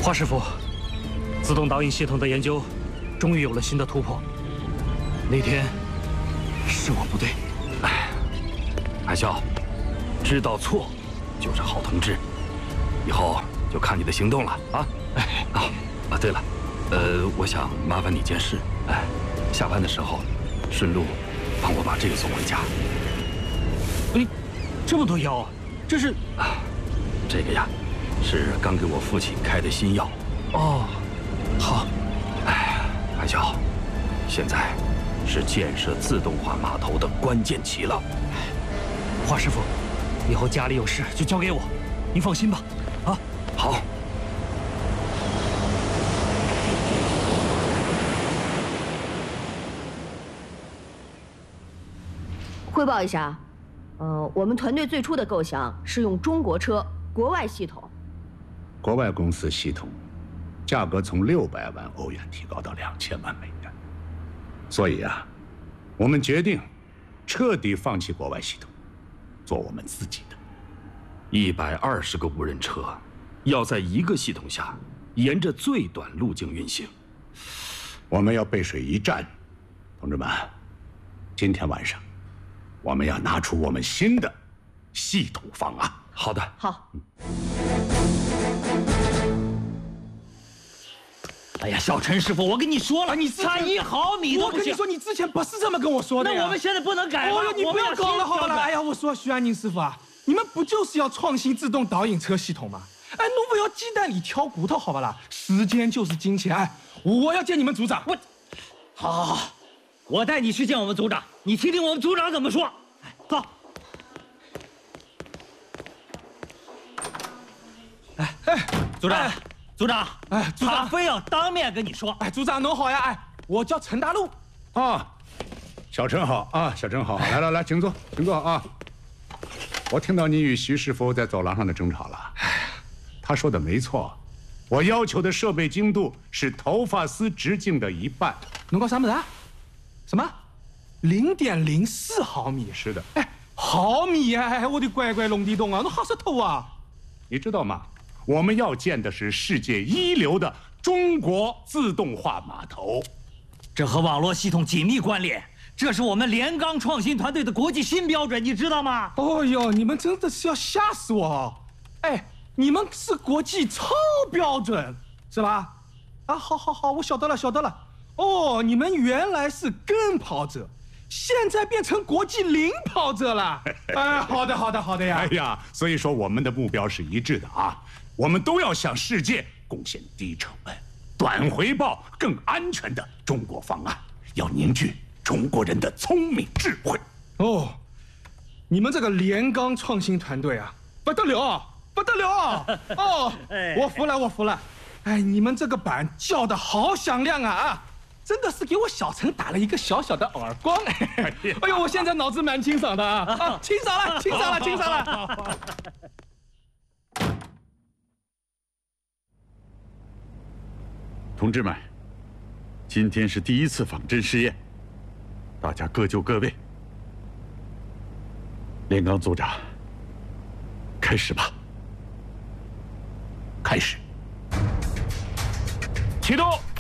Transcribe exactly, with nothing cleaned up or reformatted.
华师傅，自动导引系统的研究终于有了新的突破。那天是我不对。 哎，海啸，知道错就是好同志，以后就看你的行动了啊！哎啊啊！对了，呃，我想麻烦你件事，哎，下班的时候顺路帮我把这个送回家。 哎，这么多药啊！这是啊，这个呀，是刚给我父亲开的新药。 哦，好。 哎，海啸，现在是建设自动化码头的关键期了。 华师傅，以后家里有事就交给我，您放心吧。啊， 好。 汇报一下，呃，我们团队最初的构想是用中国车国外系统， 国外公司系统，价格从六百万欧元提高到两千万美元，所以啊，我们决定彻底放弃国外系统，做我们自己的。 一百二十个无人车，要在一个系统下，沿着最短路径运行。 我们要背水一战，同志们，今天晚上。我们要拿出我们新的系统方案。 好的， 好。 哎呀，小陈师傅，我跟你说了，你差一毫米都不行。 我跟你说，你之前不是这么跟我说的呀。 那我们现在不能改吗？ 哦，你不要搞了好了。哎呀，我说徐安宁师傅啊，你们不就是要创新自动导引车系统吗？哎，侬不要鸡蛋里挑骨头，好不啦？时间就是金钱。哎，我要见你们组长。 我，好，好，好。我带你去见我们组长，你听听我们组长怎么说。走。哎哎，组长，哎、组长，哎，组长，他非要当面跟你说。 哎，组长侬好呀，哎，我叫陈大路。 啊，小陈好啊，小陈好，来来来，请坐，请坐啊。我听到你与徐师傅在走廊上的争吵了。哎，他说的没错，我要求的设备精度是头发丝直径的一半。 侬搞啥么子啊？什么？零点零四毫米？ 是的。 哎，毫米哎，我的乖乖龙地洞啊，侬好舌头啊！ 你知道吗？我们要建的是世界一流的中国自动化码头， 这和网络系统紧密关联，这是我们连钢创新团队的国际新标准，你知道吗？ 哦呦，你们真的是要吓死我哦！哎，你们是国际超标准是吧？啊，好好好，我晓得了，晓得了。哦，你们原来是跟跑者，现在变成国际领跑者了。哎，好的，好的，好的呀。 哎呀，所以说我们的目标是一致的啊，我们都要向世界贡献低成本、短回报、更安全的中国方案，要凝聚中国人的聪明智慧。 哦，你们这个连钢创新团队啊，不得了，不得了！哦，我服了，我服了。哎，你们这个板叫的好响亮啊啊！真的是给我小陈打了一个小小的耳光。哎呦，我现在脑子蛮清爽的啊！啊，清爽了，清爽了，清爽了。 同志们，今天是第一次仿真试验，大家各就各位。连钢组长，开始吧。 开始。 启动。